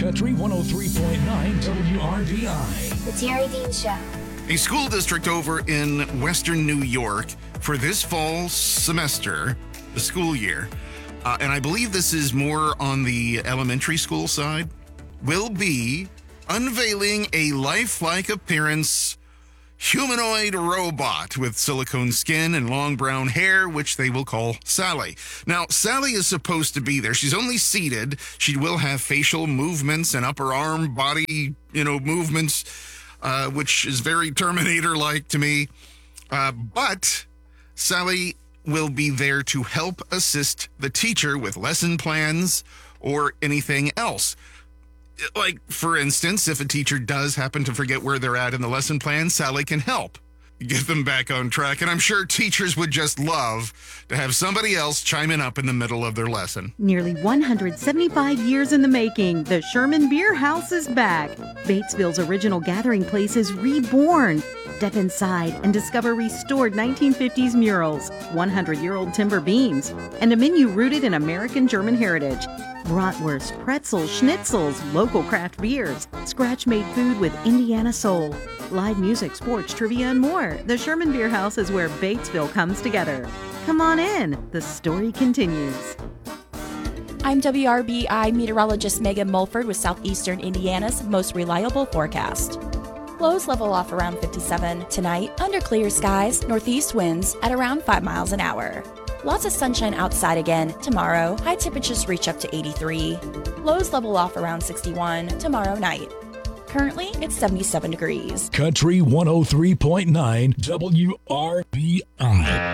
Country 103.9 WRBI. The Terry Dean Show. A school district over in Western New York for this fall semester, the school year, and I believe this is more on the elementary school side, will be unveiling a lifelike appearance humanoid robot with silicone skin and long brown hair, which they will call Sally. Now, Sally is supposed to be there. She's only seated. She will have facial movements and upper arm body, movements, which is very Terminator-like to me. But Sally will be there to help assist the teacher with lesson plans or anything else. Like, for instance, if a teacher does happen to forget where they're at in the lesson plan, Sally can help get them back on track. And I'm sure teachers would just love to have somebody else chiming up in the middle of their lesson. Nearly 175 years in the making, the Sherman Beer House is back. Batesville's original gathering place is reborn. Step inside and discover restored 1950s murals, 100-year-old timber beams, and a menu rooted in American German heritage. Bratwurst, pretzels, schnitzels, local craft beers, scratch-made food with Indiana soul, live music, sports, trivia, and more. The Sherman Beer House is where Batesville comes together. Come on in. The story continues. I'm WRBI meteorologist Megan Mulford with Southeastern Indiana's most reliable forecast. Lows level off around 57. Tonight, under clear skies, northeast winds at around 5 miles an hour. Lots of sunshine outside again. Tomorrow, high temperatures reach up to 83. Lows level off around 61 tomorrow night. Currently, it's 77 degrees. Country 103.9 WRBI.